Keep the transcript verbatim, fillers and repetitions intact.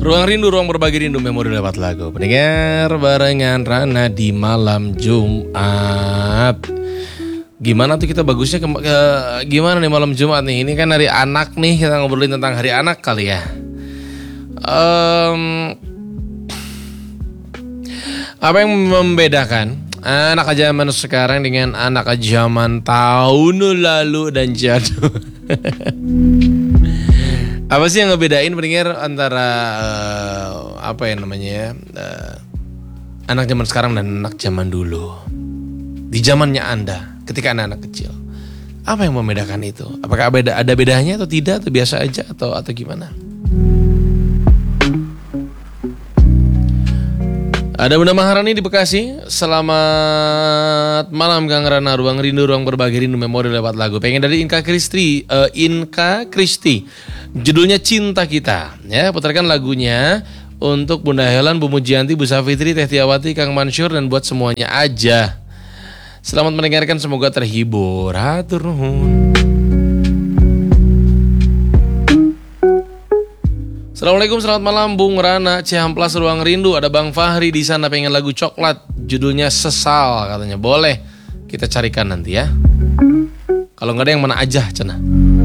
Ruang rindu, ruang berbagi rindu, memori lewat lagu. Pendengar barengan Rana di malam Jumat. Gimana tuh kita bagusnya ke, ke, gimana nih malam Jumat nih? Ini kan hari anak nih, kita ngobrolin tentang hari anak kali ya. um, Apa yang membedakan anak zaman sekarang dengan anak zaman tahun lalu dan jadul? Apa sih yang ngebedain pendengar antara uh, apa ya namanya ya uh, anak zaman sekarang dan anak zaman dulu? Di zamannya Anda, ketika anak-anak kecil, apa yang membedakan itu? Apakah beda, ada bedanya atau tidak, atau biasa aja, atau atau gimana? Ada Bunda Maharani di Bekasi. Selamat malam Kang Rana. Ruang rindu, ruang berbagi rindu, memori lewat lagu. Pengen dari Inka Kristi, uh, Inka Kristi. Judulnya Cinta Kita. Ya, putarkan lagunya untuk Bunda Helen, Bu Mujianti, Bu Safitri, Teh Tiawati, Kang Mansur, dan buat semuanya aja. Selamat mendengarkan, semoga terhibur. Hatur nuhun. Assalamualaikum, selamat malam Bung Rana, Cihamplas Ruang Rindu. Ada Bang Fahri di sana pengen lagu coklat, judulnya Sesal katanya. Boleh kita carikan nanti ya. Kalau nggak ada yang mana aja cenah.